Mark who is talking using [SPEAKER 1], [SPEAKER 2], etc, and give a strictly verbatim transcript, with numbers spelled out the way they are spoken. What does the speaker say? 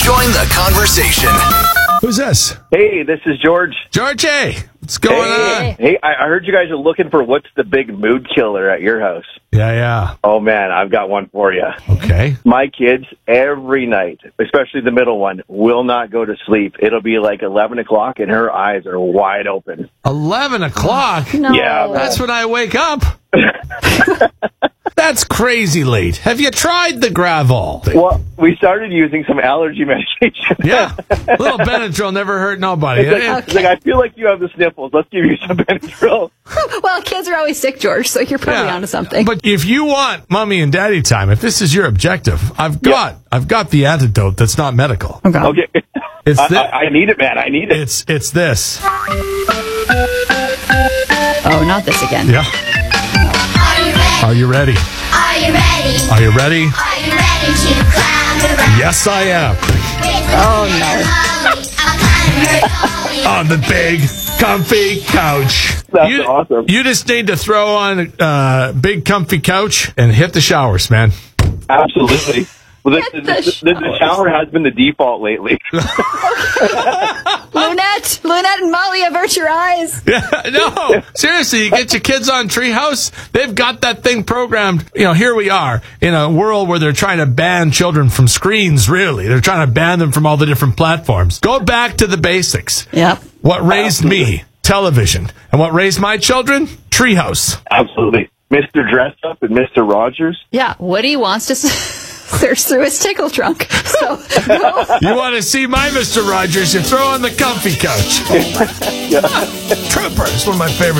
[SPEAKER 1] Join the conversation.
[SPEAKER 2] Who's this?
[SPEAKER 3] Hey, this is George.
[SPEAKER 2] George, hey. What's going
[SPEAKER 3] Hey,
[SPEAKER 2] on?
[SPEAKER 3] hey, I I heard you guys are looking for what's the big mood killer at your house.
[SPEAKER 2] Yeah, yeah.
[SPEAKER 3] Oh, man, I've got one for you.
[SPEAKER 2] Okay.
[SPEAKER 3] My kids, every night, especially the middle one, will not go to sleep. It'll be like eleven o'clock, and her eyes are wide open.
[SPEAKER 2] eleven o'clock?
[SPEAKER 4] No.
[SPEAKER 3] Yeah,
[SPEAKER 2] That's when I wake up. That's crazy late. Have you tried the Gravol?
[SPEAKER 3] Well, we started using some allergy medication.
[SPEAKER 2] Yeah. Little Benadryl never hurt nobody.
[SPEAKER 3] It's like, it's like, I feel like you have the sniffles. Let's give you some Benadryl.
[SPEAKER 4] Well, kids are always sick, George, so you're probably
[SPEAKER 2] Yeah.
[SPEAKER 4] onto something.
[SPEAKER 2] But if you want mommy and daddy time, if this is your objective, I've got I've got the antidote that's not medical.
[SPEAKER 4] okay.
[SPEAKER 3] Okay.
[SPEAKER 2] It's
[SPEAKER 3] I,
[SPEAKER 2] thi-
[SPEAKER 3] I, I need it, man. I need it.
[SPEAKER 2] it's it's this.
[SPEAKER 4] Oh, not this again.
[SPEAKER 2] Yeah.
[SPEAKER 5] Are you ready?
[SPEAKER 2] Are you ready?
[SPEAKER 5] Are you ready?
[SPEAKER 2] Are you ready?
[SPEAKER 5] Are you ready to climb the rock?
[SPEAKER 2] Yes, I am.
[SPEAKER 5] Oh no!
[SPEAKER 2] On the big, comfy couch.
[SPEAKER 3] That's
[SPEAKER 2] you,
[SPEAKER 3] awesome.
[SPEAKER 2] You just need to throw on a uh, big, comfy couch and hit the showers, man.
[SPEAKER 3] Absolutely. Well, the, the,
[SPEAKER 4] the
[SPEAKER 3] the, the, the shower has been the default lately.
[SPEAKER 4] Lunette, Lunette and Molly, avert your eyes.
[SPEAKER 2] Yeah, no, seriously, you get your kids on Treehouse, they've got that thing programmed. You know, here we are in a world where they're trying to ban children from screens, really. They're trying to ban them from all the different platforms. Go back to the basics.
[SPEAKER 4] Yep.
[SPEAKER 2] What raised me? Television. And what raised my children? Treehouse.
[SPEAKER 3] Absolutely. Mister Dress Up and Mister Rogers.
[SPEAKER 4] Yeah, Woody wants to search through his tickle trunk. So, no.
[SPEAKER 2] You want to see my Mister Rogers? You throw on the comfy couch. Troopers, one of my favorite